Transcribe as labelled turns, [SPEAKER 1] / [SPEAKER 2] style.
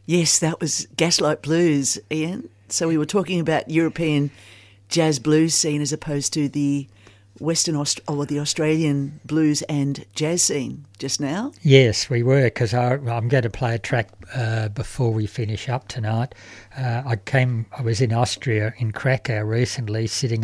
[SPEAKER 1] Yes, that was Gaslight Blues, Ian. So we were talking about European jazz blues scene as opposed to the or the Australian blues and jazz scene just now.
[SPEAKER 2] Yes, we were, because I'm going to play a track before we finish up tonight. I was in Austria, in Krakow recently, sitting